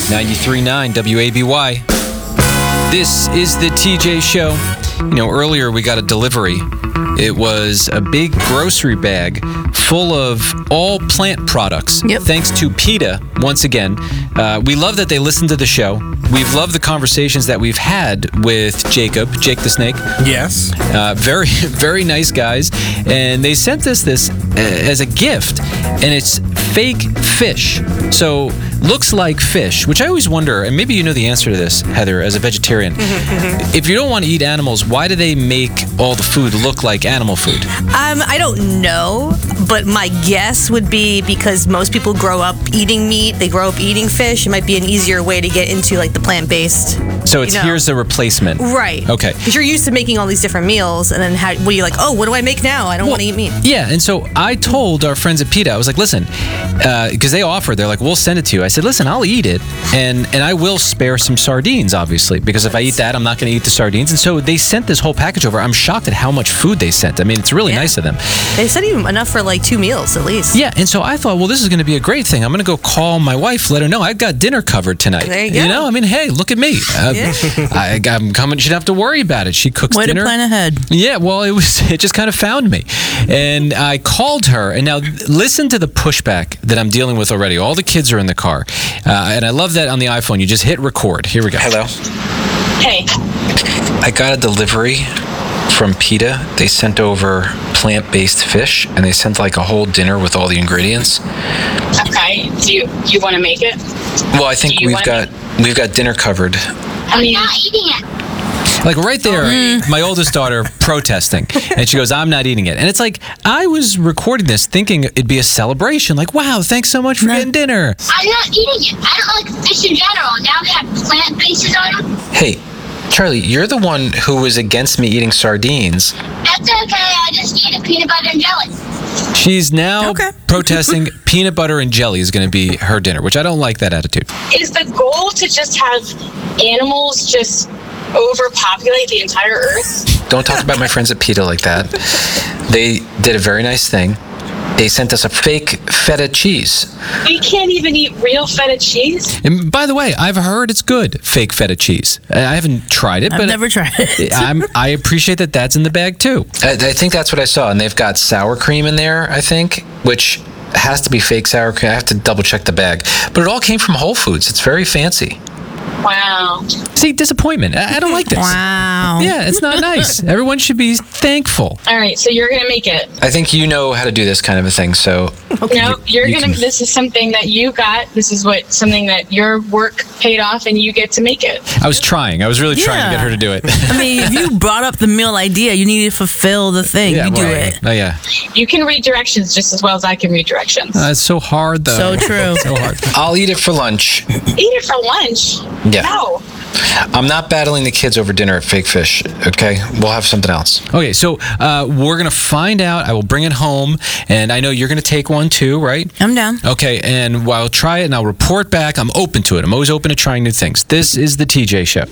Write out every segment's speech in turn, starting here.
93.9 WABY. This is the TJ Show. Earlier we got a delivery. It was a big grocery bag full of all plant products. Yep. Thanks to PETA, once again. We love that they listen to the show. We've loved the conversations that we've had with Jake the Snake. Yes. Very, very nice guys. And they sent us this as a gift, and it's fake fish. So, looks like fish, which I always wonder, and maybe you know the answer to this, Heather, as a vegetarian. If you don't want to eat animals, why do they make all the food look like animal food? I don't know, but my guess would be because most people grow up eating meat, they grow up eating fish. It might be an easier way to get into like the plant-based. So it's here's a replacement. Right. Okay. Because you're used to making all these different meals, and then what are you like, oh, what do I make now? I don't want to eat meat. Yeah, and so I told our friends at PETA, I was like, listen, because they offered, they're like, we'll send it to you. I said, listen, I'll eat it, and I will spare some sardines, obviously, because if I eat that, I'm not going to eat the sardines. And so they sent this whole package over. I'm shocked at how much food they sent. I mean, it's really nice of them. They sent even enough for like 2 meals at least. Yeah, and so I thought, well, this is going to be a great thing. I'm going to go call my wife, let her know I've got dinner covered tonight. There you go. I mean, hey, look at me. I'm coming. She didn't have to worry about it. She cooks Way dinner. to plan ahead. Yeah, well, it just kind of found me. And I called her, and now listen to the pushback that I'm dealing with already. All the kids are in the car. And I love that on the iPhone, you just hit record. Here we go. Hello. Hey. I got a delivery from PETA. They sent over plant-based fish, and they sent like a whole dinner with all the ingredients. Okay. Do you want to make it? Well, I think we've got dinner covered. I'm not eating it. Like right there, my oldest daughter protesting, and she goes, I'm not eating it. And it's like, I was recording this thinking it'd be a celebration, like, wow, thanks so much for getting dinner. I'm not eating it. I don't like fish in general. Now they have plant bases on them. Hey, Charlie, you're the one who was against me eating sardines. That's okay. I just eat a peanut butter and jelly. She's now protesting peanut butter and jelly is going to be her dinner, which I don't like that attitude. Is the goal to just have animals just overpopulate the entire earth? Don't talk about my friends at PETA like that. They did a very nice thing. They sent us a fake feta cheese. We can't even eat real feta cheese? And by the way, I've heard it's good, fake feta cheese. I haven't tried it, but I've never tried it. I appreciate that that's in the bag too. I think that's what I saw, and they've got sour cream in there, I think, which has to be fake sour cream. I have to double check the bag. But it all came from Whole Foods. It's very fancy. Wow. See, disappointment. I don't like this. Wow. Yeah, it's not nice. Everyone should be thankful. All right, so you're going to make it. I think you know how to do this kind of a thing, so... No, this is something that you got. This is something that your work paid off, and you get to make it. I was trying. I was really trying to get her to do it. I mean, if you brought up the meal idea, you need to fulfill the thing. Yeah, you do it. Oh, yeah. You can read directions just as well as I can read directions. It's so hard, though. So true. So hard. I'll eat it for lunch. Eat it for lunch? Yeah. No. I'm not battling the kids over dinner at Fake Fish, okay? We'll have something else. Okay, so we're going to find out. I will bring it home, and I know you're going to take one too, right? I'm down. Okay, and I'll try it, and I'll report back. I'm open to it. I'm always open to trying new things. This is the TJ Show.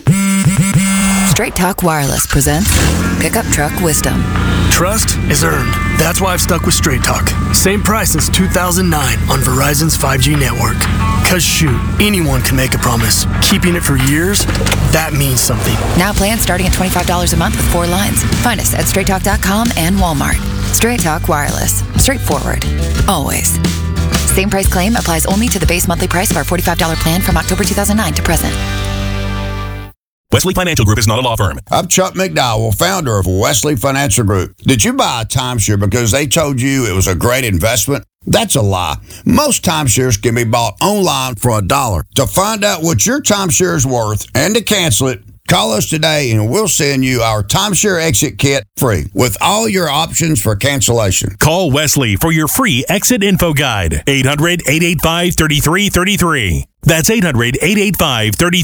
Straight Talk Wireless presents Pickup Truck Wisdom. Trust is earned. That's why I've stuck with Straight Talk. Same price since 2009 on Verizon's 5G network. Cause shoot, anyone can make a promise. Keeping it for years, that means something. Now plans starting at $25 a month with 4 lines. Find us at straighttalk.com and Walmart. Straight Talk Wireless. Straightforward. Always. Same price claim applies only to the base monthly price of our $45 plan from October 2009 to present. Wesley Financial Group is not a law firm. I'm Chuck McDowell, founder of Wesley Financial Group. Did you buy a timeshare because they told you it was a great investment? That's a lie. Most timeshares can be bought online for $1. To find out what your timeshare is worth and to cancel it, call us today and we'll send you our timeshare exit kit free with all your options for cancellation. Call Wesley for your free exit info guide. 800-885-3333. That's 800-885-3333.